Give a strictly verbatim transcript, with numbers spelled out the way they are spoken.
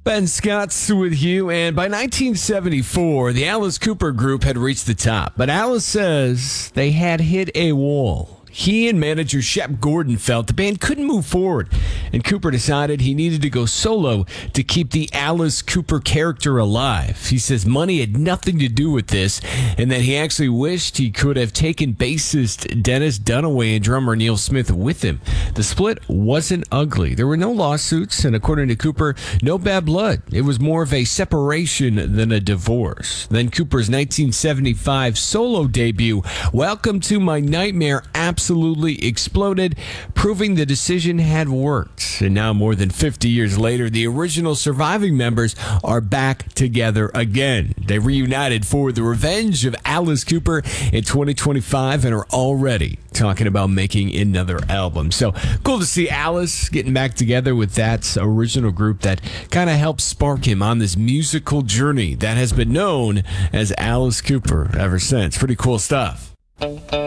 Ben Scott's with you, and by nineteen seventy-four, the Alice Cooper group had reached the top, but Alice says they had hit a wall. He and manager Shep Gordon felt the band couldn't move forward, and Cooper decided he needed to go solo to keep the Alice Cooper character alive. He says money had nothing to do with this, and that he actually wished he could have taken bassist Dennis Dunaway and drummer Neil Smith with him. The split wasn't ugly. There were no lawsuits, and according to Cooper, no bad blood. It was more of a separation than a divorce. Then Cooper's nineteen seventy-five solo debut, Welcome to My Nightmare, absolutely absolutely exploded, proving the decision had worked. And now, more than fifty years later, the original surviving members are back together again. They reunited for The Revenge of Alice Cooper in twenty twenty-five and are already talking about making another album. So cool to see Alice getting back together with that original group that kind of helped spark him on this musical journey that has been known as Alice Cooper ever since. Pretty cool stuff.